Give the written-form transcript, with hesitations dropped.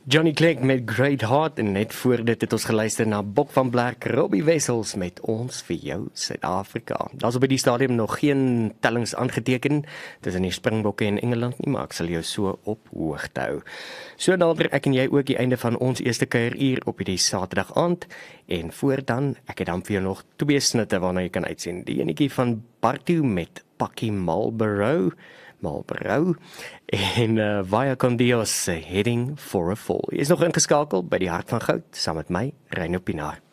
Johnny Clegg met Great Heart en net voor dit het ons geluister na Bok van Blerk, Robbie Wessels met Ons vir jou Suid-Afrika. Daar's op die stadium nog geen tellings aangeteken tussen die Springbokke en Engeland nie, maar ek sal jou so op hoogte hou. So nader ek en jy ook die einde van ons eerste kuieruur op hierdie Saterdag aand en voor dan, ek het dan vir jou nog twee snitte waarna jy kan uitsien. Die enetjie van Bartu met Pakkie Marlborough en Vaya con Dios, Heading for a Fall. Jy is nog ingeskakel by die Hart van Goud, saam met my, Reino Pinaar.